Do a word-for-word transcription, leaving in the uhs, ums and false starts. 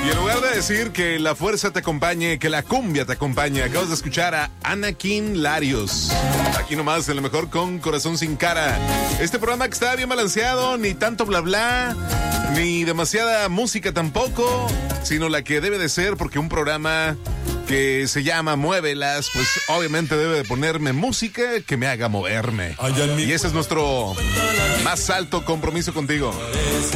Y en lugar de decir que la fuerza te acompañe, que la cumbia te acompañe, acabas de escuchar a Anakin Larios. Aquí nomás, en lo mejor con Corazón Sin Cara. Este programa que está bien balanceado, ni tanto bla bla, ni demasiada música tampoco, sino la que debe de ser, porque un programa que se llama Muévelas, pues obviamente debe de ponerme música que me haga moverme. Y ese es nuestro más alto compromiso contigo.